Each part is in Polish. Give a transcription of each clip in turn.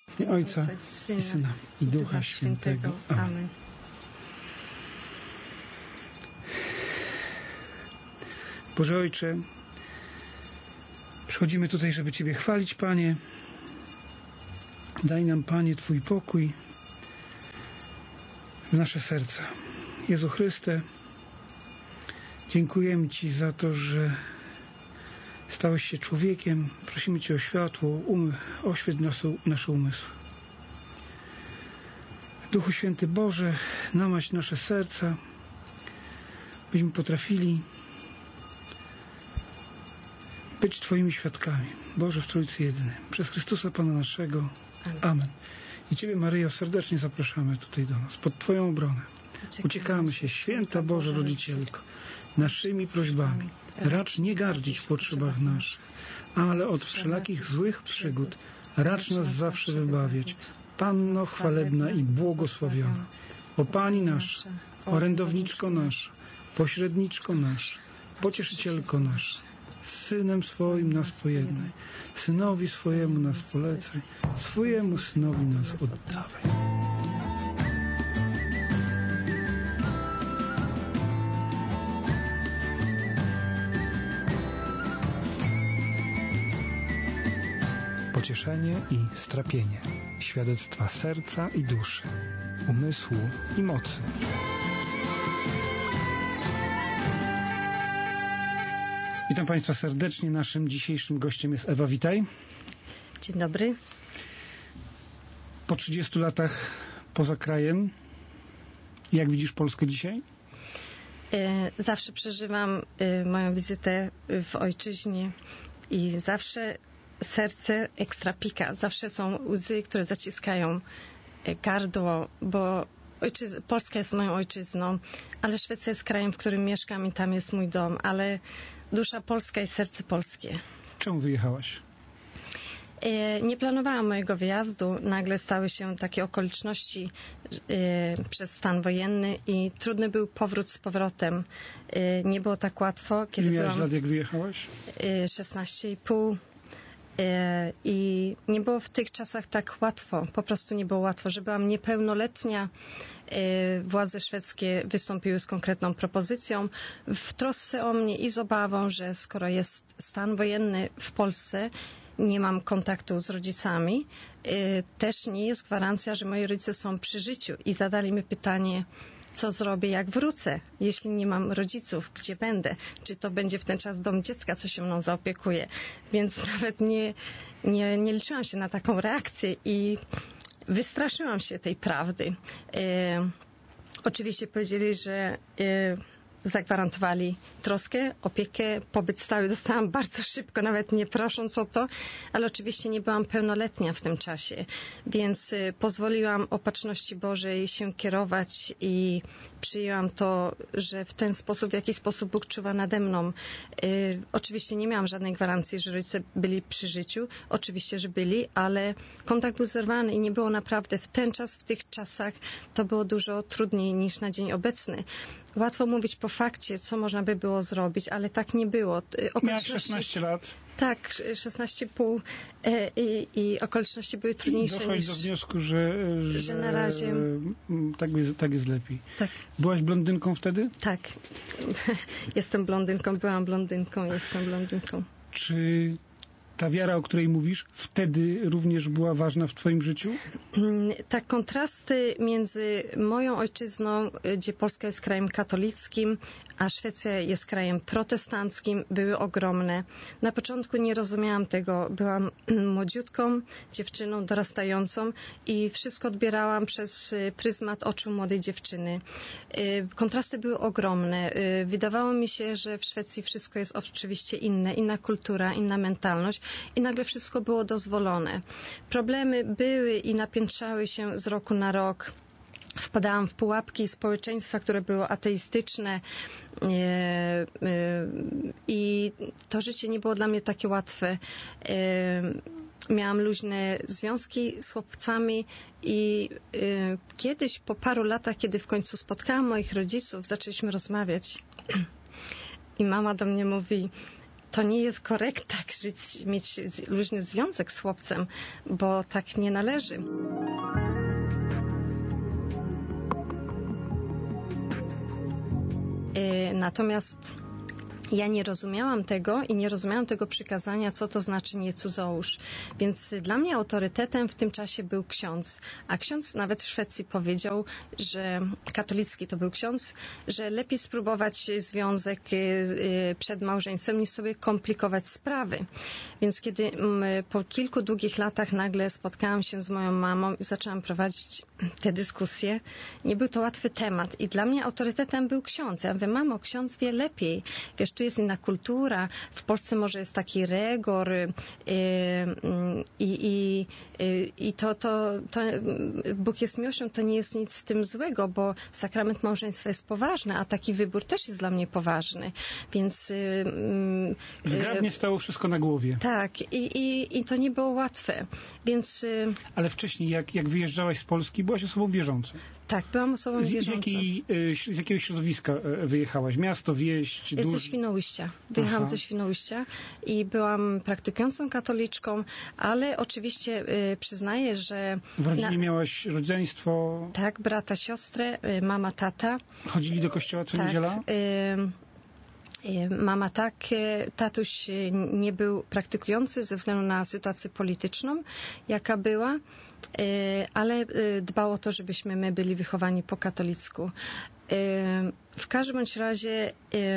I Ojca, i Syna, i Ducha Świętego. Amen. Boże Ojcze, przychodzimy tutaj, żeby Ciebie chwalić, Panie. Daj nam, Panie, Twój pokój w nasze serca. Jezu Chryste, dziękujemy Ci za to, że stałeś się człowiekiem. Prosimy Cię o światło, oświeć nasz umysł. Duchu Święty Boże, namaść nasze serca, byśmy potrafili być Twoimi świadkami. Boże w Trójcy Jedyny. Przez Chrystusa Pana naszego. Amen. I Ciebie, Maryjo, serdecznie zapraszamy tutaj do nas, pod Twoją obronę. Uciekamy się, Święta Boże Rodzicielko, naszymi prośbami. Racz nie gardzić w potrzebach naszych, ale od wszelakich złych przygód racz nas zawsze wybawiać. Panno chwalebna i błogosławiona, o Pani nasza, orędowniczko nasza, pośredniczko nasza, pocieszycielko nasza, z Synem swoim nas pojednaj, Synowi swojemu nas polecaj, swojemu Synowi nas oddawaj. Pocieszenie i strapienie, świadectwa serca i duszy, umysłu i mocy. Witam Państwa serdecznie. Naszym dzisiejszym gościem jest Ewa. Witaj. Dzień dobry. Po 30 latach poza krajem, jak widzisz Polskę dzisiaj? Zawsze przeżywam moją wizytę w ojczyźnie i zawsze serce ekstra pika. Zawsze są łzy, które zaciskają gardło, bo Polska jest moją ojczyzną, ale Szwecja jest krajem, w którym mieszkam i tam jest mój dom, ale dusza polska i serce polskie. Czemu wyjechałaś? Nie planowałam mojego wyjazdu. Nagle stały się takie okoliczności przez stan wojenny i trudny był powrót z powrotem. Nie było tak łatwo. Ile miałaś lat, jak wyjechałaś? 16,5. I nie było w tych czasach tak łatwo, po prostu nie było łatwo, że byłam niepełnoletnia. Władze szwedzkie wystąpiły z konkretną propozycją w trosce o mnie i z obawą, że skoro jest stan wojenny w Polsce, nie mam kontaktu z rodzicami, też nie jest gwarancja, że moi rodzice są przy życiu i zadali mi pytanie, co zrobię, jak wrócę, jeśli nie mam rodziców, gdzie będę? Czy to będzie w ten czas dom dziecka, co się mną zaopiekuje? Więc nawet nie liczyłam się na taką reakcję i wystraszyłam się tej prawdy. Oczywiście powiedzieli, że zagwarantowali troskę, opiekę, pobyt stały dostałam bardzo szybko, nawet nie prosząc o to, ale oczywiście nie byłam pełnoletnia w tym czasie, więc pozwoliłam opatrzności Bożej się kierować i przyjęłam to, że w ten sposób, w jaki sposób Bóg czuwa nade mną. Oczywiście nie miałam żadnej gwarancji, że rodzice byli przy życiu, oczywiście, że byli, ale kontakt był zerwany i nie było naprawdę w ten czas, w tych czasach to było dużo trudniej niż na dzień obecny. Łatwo mówić po fakcie, co można by było zrobić, ale tak nie było. Miałeś 16 lat. Tak, 16,5 i okoliczności były trudniejsze. Doszłaś do wniosku, że na razie tak jest lepiej. Tak. Byłaś blondynką wtedy? Tak. Jestem blondynką, byłam blondynką, jestem blondynką. Czy ta wiara, o której mówisz, wtedy również była ważna w Twoim życiu? Tak, kontrasty między moją ojczyzną, gdzie Polska jest krajem katolickim, a Szwecja jest krajem protestanckim, były ogromne. Na początku nie rozumiałam tego. Byłam młodziutką dziewczyną, dorastającą i wszystko odbierałam przez pryzmat oczu młodej dziewczyny. Kontrasty były ogromne. Wydawało mi się, że w Szwecji wszystko jest oczywiście inne, inna kultura, inna mentalność i nagle wszystko było dozwolone. Problemy były i napiętrzały się z roku na rok. Wpadałam w pułapki społeczeństwa, które było ateistyczne i to życie nie było dla mnie takie łatwe. Miałam luźne związki z chłopcami i kiedyś po paru latach, kiedy w końcu spotkałam moich rodziców, zaczęliśmy rozmawiać i mama do mnie mówi: to nie jest korekt tak żyć, mieć luźny związek z chłopcem, bo tak nie należy. Natomiast ja nie rozumiałam tego i nie rozumiałam tego przykazania, co to znaczy nie cudzołóż. Więc dla mnie autorytetem w tym czasie był ksiądz. A ksiądz nawet w Szwecji powiedział, że katolicki to był ksiądz, że lepiej spróbować związek przed małżeństwem niż sobie komplikować sprawy. Więc kiedy po kilku długich latach nagle spotkałam się z moją mamą i zaczęłam prowadzić te dyskusje, nie był to łatwy temat. I dla mnie autorytetem był ksiądz. Ja mówię, mamo, ksiądz wie lepiej. Wiesz, tu jest inna kultura. W Polsce może jest taki rygor i to Bóg jest miłością, to nie jest nic w tym złego, bo sakrament małżeństwa jest poważny, a taki wybór też jest dla mnie poważny. Więc zgrabnie stało wszystko na głowie. tak, i to nie było łatwe. Więc ale wcześniej, jak wyjeżdżałaś z Polski, byłaś osobą wierzącą. tak, byłam osobą wierzącą. Z jakiego środowiska wyjechałaś? Miasto, wieś? Ze Świnoujścia. Wyjechałam ze Świnoujścia i byłam praktykującą katoliczką, ale oczywiście przyznaję, że... W rodzinie miałaś rodzeństwo? Tak, brata, siostrę, mama, tata. Chodzili do kościoła co niedziela? Mama tak, tatuś nie był praktykujący ze względu na sytuację polityczną, jaka była, ale dbał o to, żebyśmy my byli wychowani po katolicku. W każdym bądź razie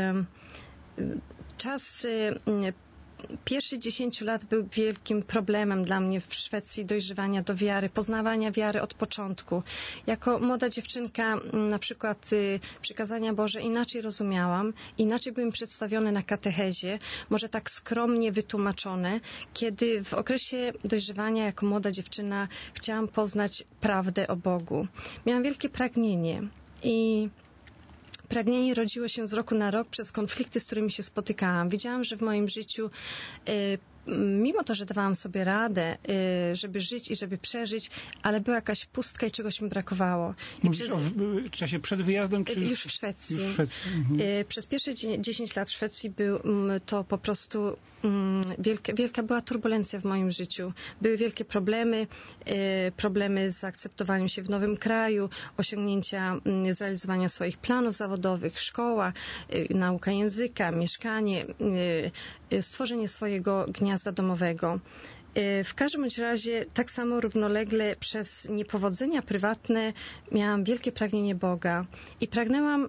czas pierwszych 10 lat był wielkim problemem dla mnie w Szwecji dojrzewania do wiary, poznawania wiary od początku. Jako młoda dziewczynka na przykład przykazania Boże inaczej rozumiałam, inaczej były mi przedstawione na katechezie, może tak skromnie wytłumaczone, kiedy w okresie dojrzewania jako młoda dziewczyna chciałam poznać prawdę o Bogu. Miałam wielkie pragnienie i pragnienie rodziło się z roku na rok przez konflikty, z którymi się spotykałam. Widziałam, że w moim życiu, mimo to, że dawałam sobie radę, żeby żyć i żeby przeżyć, ale była jakaś pustka i czegoś mi brakowało. Mówisz o czasie przed wyjazdem? Czy już w Szwecji. Już w Szwecji. Mhm. Przez pierwsze 10 lat w Szwecji był to po prostu wielka była turbulencja w moim życiu. Były wielkie problemy z zaakceptowaniem się w nowym kraju, osiągnięcia, zrealizowania swoich planów zawodowych, szkoła, nauka języka, mieszkanie, stworzenie swojego gniazda domowego. W każdym bądź razie tak samo równolegle przez niepowodzenia prywatne miałam wielkie pragnienie Boga i pragnęłam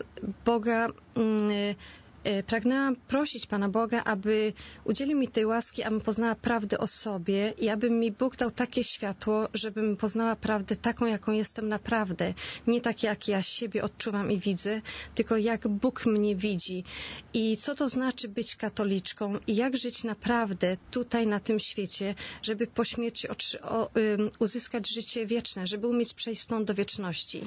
prosić Pana Boga, aby udzielił mi tej łaski, abym poznała prawdę o sobie i aby mi Bóg dał takie światło, żebym poznała prawdę taką, jaką jestem naprawdę. Nie tak, jak ja siebie odczuwam i widzę, tylko jak Bóg mnie widzi. I co to znaczy być katoliczką i jak żyć naprawdę tutaj, na tym świecie, żeby po śmierci uzyskać życie wieczne, żeby umieć przejść stąd do wieczności.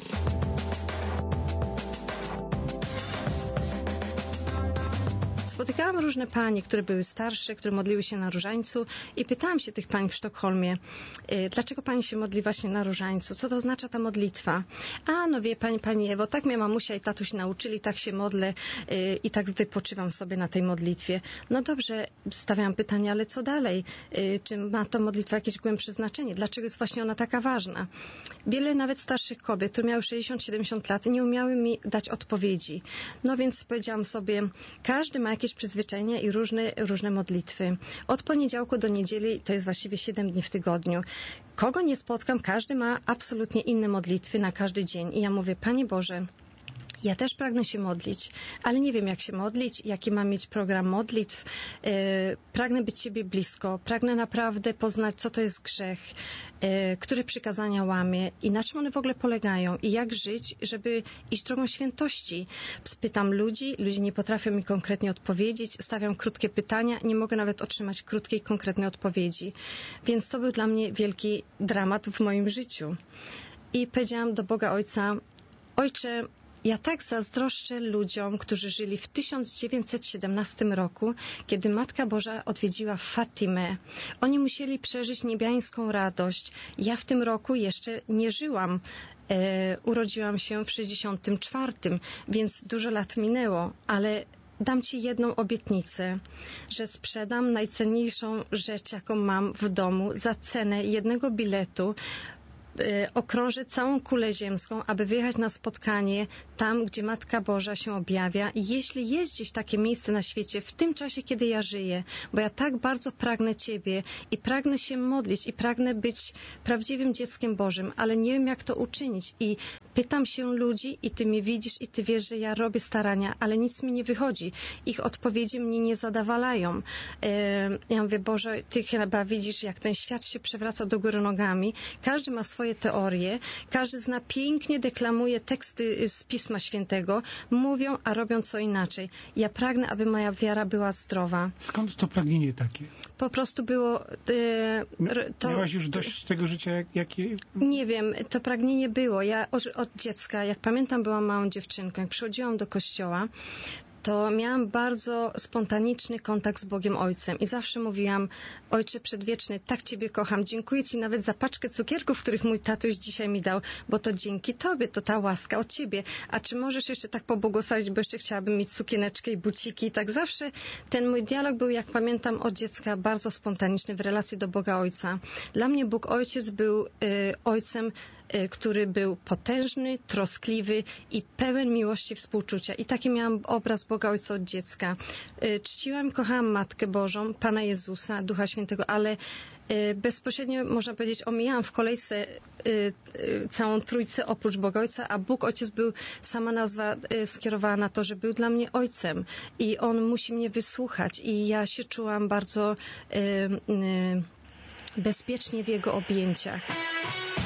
Spotykałam różne panie, które były starsze, które modliły się na różańcu i pytałam się tych pań w Sztokholmie, dlaczego pani się modli właśnie na różańcu? Co to oznacza ta modlitwa? A no wie pani Ewo, tak mnie mamusia i tatuś nauczyli, tak się modlę i tak wypoczywam sobie na tej modlitwie. No dobrze, stawiałam pytanie, ale co dalej? Czy ma ta modlitwa jakieś głębsze znaczenie? Dlaczego jest właśnie ona taka ważna? Wiele nawet starszych kobiet, które miały 60-70 lat, nie umiały mi dać odpowiedzi. No więc powiedziałam sobie, każdy ma jakieś przyzwyczajenia i różne modlitwy. Od poniedziałku do niedzieli to jest właściwie 7 dni w tygodniu. Kogo nie spotkam, każdy ma absolutnie inne modlitwy na każdy dzień. I ja mówię, Panie Boże, ja też pragnę się modlić, ale nie wiem, jak się modlić, jaki mam mieć program modlitw. Pragnę być Ciebie blisko, pragnę naprawdę poznać, co to jest grzech, które przykazania łamię i na czym one w ogóle polegają i jak żyć, żeby iść drogą świętości. Spytam ludzi nie potrafią mi konkretnie odpowiedzieć, stawiam krótkie pytania, nie mogę nawet otrzymać krótkiej, konkretnej odpowiedzi. Więc to był dla mnie wielki dramat w moim życiu. I powiedziałam do Boga Ojca, Ojcze, ja tak zazdroszczę ludziom, którzy żyli w 1917 roku, kiedy Matka Boża odwiedziła Fatimę. Oni musieli przeżyć niebiańską radość. Ja w tym roku jeszcze nie żyłam. Urodziłam się w 64, więc dużo lat minęło, ale dam Ci jedną obietnicę, że sprzedam najcenniejszą rzecz, jaką mam w domu za cenę jednego biletu. Okrążę całą kulę ziemską, aby wyjechać na spotkanie tam, gdzie Matka Boża się objawia. I jeśli jest gdzieś takie miejsce na świecie, w tym czasie, kiedy ja żyję, bo ja tak bardzo pragnę Ciebie i pragnę się modlić i pragnę być prawdziwym dzieckiem Bożym, ale nie wiem, jak to uczynić. I pytam się ludzi i Ty mnie widzisz i Ty wiesz, że ja robię starania, ale nic mi nie wychodzi. Ich odpowiedzi mnie nie zadowalają. Ja mówię, Boże, Ty chyba widzisz, jak ten świat się przewraca do góry nogami. Każdy ma swoje teorie, każdy zna, pięknie deklamuje teksty z Pisma Świętego, mówią, a robią co inaczej. Ja pragnę, aby moja wiara była zdrowa. Skąd to pragnienie takie? Po prostu było... Miałaś już dość tego życia, jakie... Nie wiem, to pragnienie było. Ja od dziecka, jak pamiętam, byłam małą dziewczynką. Jak przychodziłam do kościoła, to miałam bardzo spontaniczny kontakt z Bogiem Ojcem i zawsze mówiłam: Ojcze Przedwieczny, tak Ciebie kocham, dziękuję Ci nawet za paczkę cukierków, których mój tatuś dzisiaj mi dał, bo to dzięki Tobie, to ta łaska od Ciebie. A czy możesz jeszcze tak pobłogosławić, bo jeszcze chciałabym mieć sukieneczkę i buciki. I tak zawsze ten mój dialog był, jak pamiętam, od dziecka bardzo spontaniczny w relacji do Boga Ojca. Dla mnie Bóg Ojciec był Ojcem, który był potężny, troskliwy i pełen miłości i współczucia. I taki miałam obraz Boga Ojca od dziecka. Czciłam i kochałam Matkę Bożą, Pana Jezusa, Ducha Świętego, ale bezpośrednio, można powiedzieć, omijałam w kolejce całą Trójcę oprócz Boga Ojca, a Bóg Ojciec był, sama nazwa skierowała na to, że był dla mnie Ojcem i On musi mnie wysłuchać i ja się czułam bardzo bezpiecznie w Jego objęciach.